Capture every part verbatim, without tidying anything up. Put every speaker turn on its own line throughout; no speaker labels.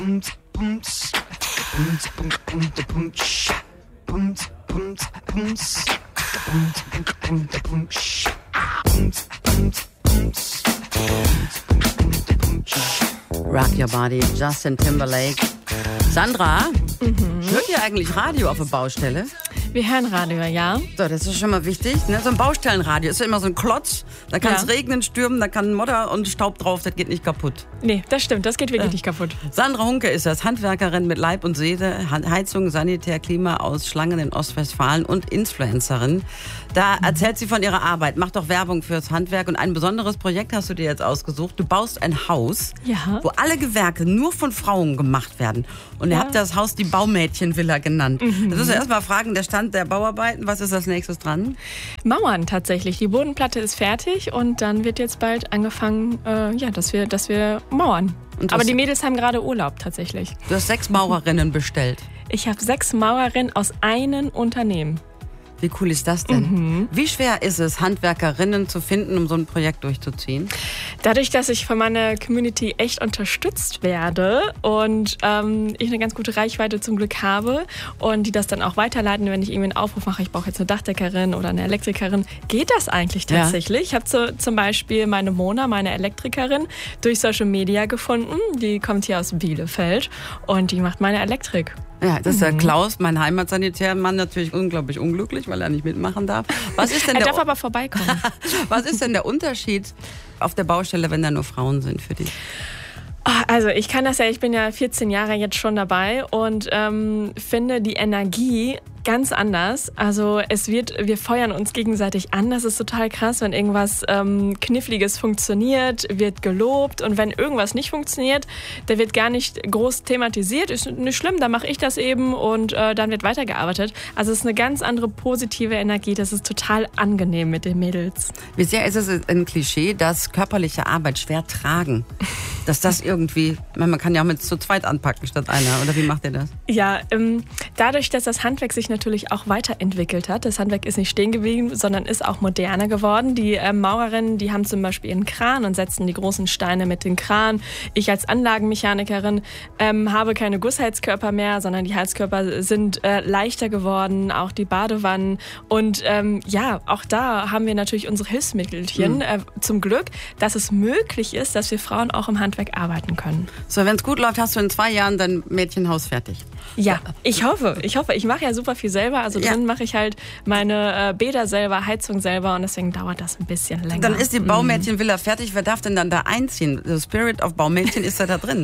Rock Your Body, Justin Timberlake. Sandra,
Mhm.
hört ihr eigentlich Radio auf der Baustelle?
Wir hören Radio, ja.
So, das ist schon mal wichtig. Ne? So ein Baustellenradio ist ja immer so ein Klotz. Da kann es
Ja.
regnen, stürmen, da kann Modder und Staub drauf, das geht nicht kaputt.
Nee, das stimmt, das geht wirklich
Ja.
nicht kaputt.
Sandra Hunke ist das, Handwerkerin mit Leib und Seele, Heizung, Sanitär, Klima aus Schlangen in Ostwestfalen und Influencerin. Da erzählt sie von ihrer Arbeit, macht auch Werbung fürs Handwerk und ein besonderes Projekt hast du dir jetzt ausgesucht. Du baust ein Haus,
Ja.
wo alle Gewerke nur von Frauen gemacht werden. Und ihr
Ja.
habt das Haus die Baumädchenvilla genannt. Das ist ja erstmal Fragen, der Stand der Bauarbeiten. Was ist als nächstes dran?
Mauern tatsächlich. Die Bodenplatte ist fertig und dann wird jetzt bald angefangen, äh, ja, dass wir, dass wir mauern.
Und
Aber
das-
die Mädels haben gerade Urlaub tatsächlich.
Du hast sechs Maurerinnen bestellt.
Ich habe sechs Maurerinnen aus einem Unternehmen.
Wie cool ist das denn?
Mhm.
Wie schwer ist es, Handwerkerinnen zu finden, um so ein Projekt durchzuziehen?
Dadurch, dass ich von meiner Community echt unterstützt werde und ähm, ich eine ganz gute Reichweite zum Glück habe und die das dann auch weiterleiten, wenn ich irgendwie einen Aufruf mache, ich brauche jetzt eine Dachdeckerin oder eine Elektrikerin, geht das eigentlich
Ja.
tatsächlich. Ich habe zu, zum Beispiel meine Mona, meine Elektrikerin, durch Social Media gefunden. Die kommt hier aus Bielefeld und die macht meine Elektrik.
Ja, das ist
Mhm.
der Klaus, mein Heimatsanitärmann, natürlich unglaublich unglücklich, weil er nicht mitmachen darf. Was ist denn
Er
der,
darf aber vorbeikommen.
was ist denn der Unterschied auf der Baustelle, wenn da nur Frauen sind für dich?
Ah, Also ich kann das ja, ich bin ja vierzehn Jahre jetzt schon dabei und ähm, finde die Energie ganz anders. Also es wird, wir feuern uns gegenseitig an. Das ist total krass, wenn irgendwas ähm, Kniffliges funktioniert, wird gelobt und wenn irgendwas nicht funktioniert, der wird gar nicht groß thematisiert. Ist nicht schlimm, dann mache ich das eben und äh, dann wird weitergearbeitet. Also es ist eine ganz andere positive Energie. Das ist total angenehm mit den Mädels.
Wie sehr ist es ein Klischee, dass körperliche Arbeit schwer tragen? Dass das irgendwie, man kann ja auch mit zu zweit anpacken statt einer, oder wie macht ihr das?
Ja, ähm, dadurch, dass das Handwerk sich natürlich auch weiterentwickelt hat, das Handwerk ist nicht stehen geblieben, sondern ist auch moderner geworden. Die äh, Maurerinnen, die haben zum Beispiel einen Kran und setzen die großen Steine mit dem Kran. Ich als Anlagenmechanikerin ähm, habe keine Gussheizkörper mehr, sondern die Heizkörper sind äh, leichter geworden, auch die Badewannen. Und ähm, ja, auch da haben wir natürlich unsere Hilfsmittelchen,
Mhm.
äh, zum Glück, dass es möglich ist, dass wir Frauen auch im Handwerk arbeiten können.
So, wenn es gut läuft, hast du in zwei Jahren dein Mädchenhaus fertig.
Ja, ich hoffe, ich hoffe. Ich mache ja super viel selber. Also
Ja.
drin mache ich halt meine äh, Bäder selber, Heizung selber und deswegen dauert das ein bisschen länger.
Dann ist die Baumädchenvilla fertig. Wer darf denn dann da einziehen? The Spirit of Baumädchen ist ja da drin.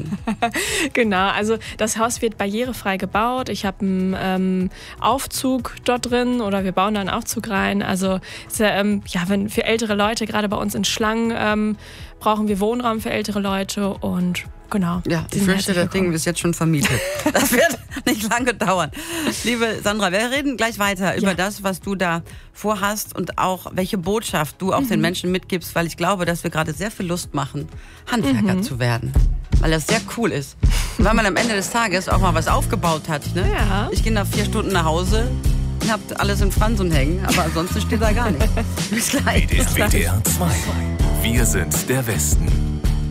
Genau, also das Haus wird barrierefrei gebaut. Ich habe einen ähm, Aufzug dort drin oder wir bauen da einen Aufzug rein. Also ist ja, ähm, ja, wenn für ältere Leute, gerade bei uns in Schlangen, ähm, brauchen wir Wohnraum für ältere Leute und genau.
Ja,
die
ich
sind
fürchte,
herzlich
das Ding
willkommen.
ist jetzt schon vermietet. Das wird nicht lange dauern. Liebe Sandra, wir reden gleich weiter über
Ja.
das, was du da vorhast und auch welche Botschaft du auch
Mhm.
den Menschen mitgibst, weil ich glaube, dass wir gerade sehr viel Lust machen, Handwerker
Mhm.
zu werden. Weil das sehr cool ist. Und weil man am Ende des Tages auch mal was aufgebaut hat. Ne?
Ja.
Ich gehe nach vier Stunden nach Hause und hab alles in Fransen hängen, aber ansonsten steht da gar nichts. Bis gleich.
W D R zwei. Wir sind der Westen.